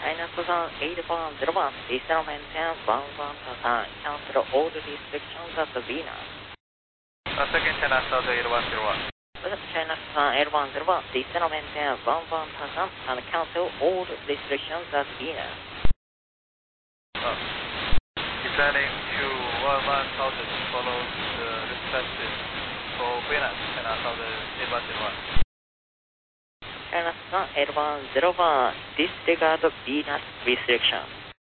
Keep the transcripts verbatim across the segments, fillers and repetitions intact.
China Susan eight one zero one, Eastern maintain one one percent, cancel all restrictions at Venus. Uh, second China South eight one zero one. China Susan eight one zero one, Eastern maintain one one percent and cancel all restrictions at Venus. Uh, descending to one one thousand follows the restrictions for Venus, China South eight one zero one. China Susan eight one zero one, disregard Venus restriction.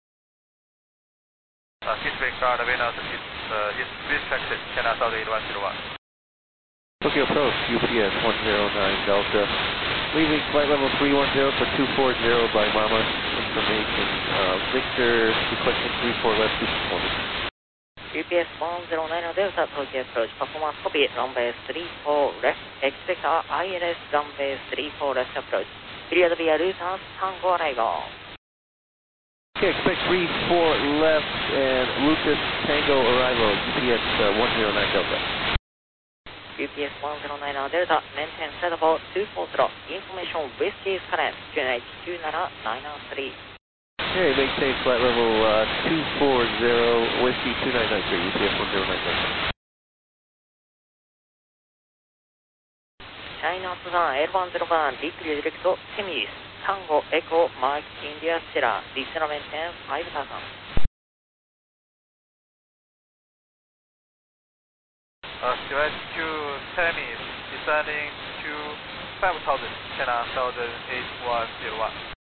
Uh, disregard Venus is, uh, is restricted, China South eight one zero one. Tokyo approach, U P S one zero nine Delta. Leaving flight level three one zero for two four zero by Mama. Information. Uh, Victor requesting three four left, two four. U P S one zero nine Delta, Tokyo approach, performance copy, runway three four left, expect I L S runway three four left approach. Period via Luton, Tango arrival. Okay, expect three four left and Lucas Tango arrival, U P S uh, one zero nine Delta. U P S one zero nine Delta, maintain set about two four zero, information whiskey is current, Q N H two nine nine three. Okay, maintain flight level uh, two four zero, Whiskey two nine nine three, U P S one zero nine Delta. China Susan eight one zero one, decrease direct Temis, Tango Echo Mike India Sierra, descend maintain five thousand. Uh, direct to Temis, descending to five thousand, China South eight one zero one.